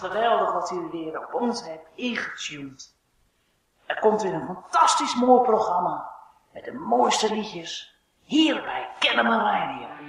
geweldig wat u weer op ons hebt ingetuned. Er komt weer een fantastisch mooi programma met de mooiste liedjes hier bij Kennemer Radio.